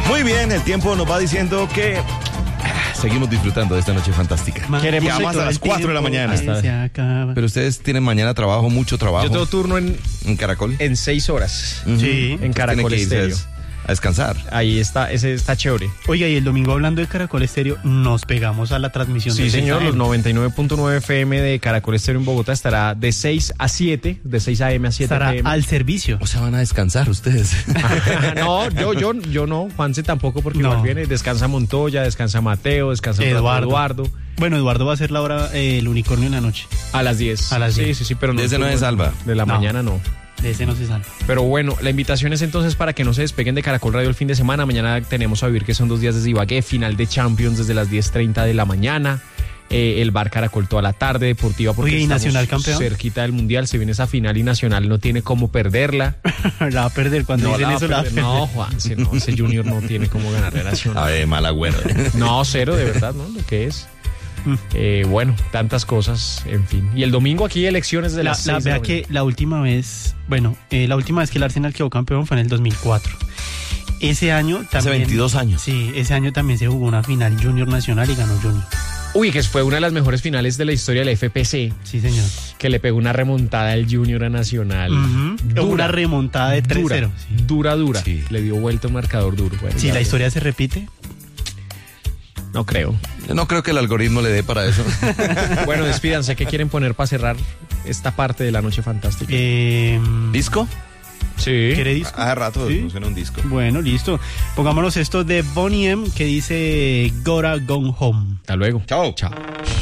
Muy bien, el tiempo nos va diciendo que seguimos disfrutando de esta noche fantástica. Queremos hasta las 4 de la mañana. Se acaba. Pero ustedes tienen mañana trabajo, mucho trabajo. Yo tengo turno en Caracol. En 6 horas. Sí. En Caracol Tiene que irse Estéreo. a descansar. Ahí está, ese está chévere. Oiga, y el domingo hablando de Caracol Estéreo, nos pegamos a la transmisión. Sí, de señor, 6 los 99.9 FM de Caracol Estéreo en Bogotá estará de 6 a 7, de 6 a.m. a 7 Estará p.m. al servicio. O sea, van a descansar ustedes. No, yo no, Juanse tampoco, porque No. igual viene, descansa Montoya, descansa Mateo, descansa Eduardo. Bueno, Eduardo va a ser la hora, el unicornio en la noche. A las 10. A las 10. Sí, pero no. De ese no se salva. De la No. mañana no. De ese no se salva. Pero bueno, la invitación es entonces para que no se despeguen de Caracol Radio el fin de semana. Mañana tenemos a vivir que son 2 días desde Ibagué, final de Champions desde las 10:30 de la mañana. El bar Caracol toda la tarde, deportiva porque Oye, ¿y estamos Nacional campeón? cerquita del Mundial. Se viene esa final y Nacional no tiene cómo perderla. La va a perder cuando dicen eso. La va a perder. No, Juan, ese Junior no tiene cómo ganarle a Nacional. A ver, mal agüero. No, cero, de verdad, ¿no? Lo que es. Bueno, tantas cosas, en fin. Y el domingo aquí elecciones de las 6 de la Vea que la última vez que el Arsenal quedó campeón fue en el 2004. Ese año también. Hace 22 años. Sí, ese año también se jugó una final Junior Nacional y ganó Junior. Uy, que fue una de las mejores finales de la historia de la FPC. Sí, señor. Que le pegó una remontada al Junior a Nacional. Una remontada de 3-0. Dura. Sí. Le dio vuelta un marcador duro. Bueno, Si la historia se repite. No creo. Yo no creo que el algoritmo le dé para eso. Bueno, despídanse. ¿Qué quieren poner para cerrar esta parte de la noche fantástica? ¿Disco? Sí. ¿Quiere disco? Hace rato ¿Sí? no suena un disco. Bueno, listo. Pongámonos esto de Boney M que dice Gotta Go Home. Hasta luego. Chao. Chao.